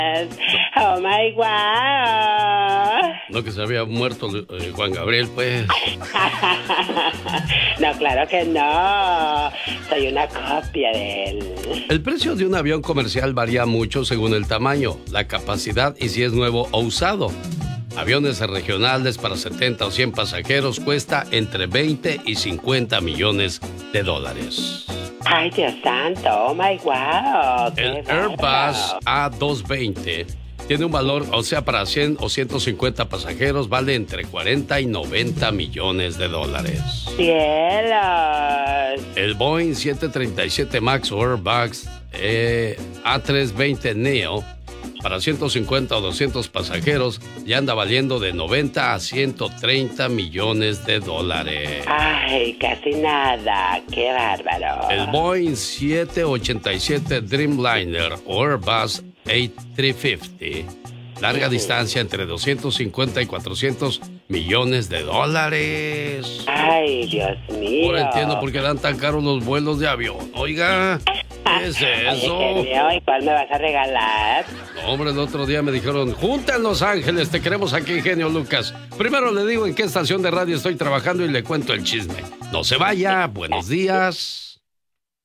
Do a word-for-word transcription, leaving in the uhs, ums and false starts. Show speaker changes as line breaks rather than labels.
Oh my wow.
No que se había muerto eh, Juan Gabriel, pues.
No, claro que no. Soy una copia de él.
El precio de un avión comercial varía mucho según el tamaño, la capacidad y si es nuevo o usado. Aviones regionales para setenta o cien pasajeros cuesta entre veinte y cincuenta millones de dólares.
Ay, Dios santo, oh my wow.
El Airbus A doscientos veinte tiene un valor, o sea, para cien o ciento cincuenta pasajeros, vale entre cuarenta y noventa millones de dólares.
¡Cielos!
El Boeing siete treinta y siete MAX o Airbus eh, A trescientos veinte Neo para ciento cincuenta o doscientos pasajeros ya anda valiendo de noventa a ciento treinta millones de dólares.
Ay, casi nada. ¡Qué bárbaro!
El Boeing siete ochenta y siete Dreamliner o Airbus A trescientos cincuenta, larga
sí.
distancia entre doscientos cincuenta y cuatrocientos millones de dólares.
Ay, Dios mío.
Ahora entiendo por qué dan tan caros los vuelos de avión. Oiga, ¿qué es eso?
Oye, genio, ¿y cuál me vas a regalar?
No, hombre, el otro día me dijeron, junta en Los Ángeles, te queremos aquí, genio Lucas. Primero le digo en qué estación de radio estoy trabajando y le cuento el chisme. No se vaya, buenos días.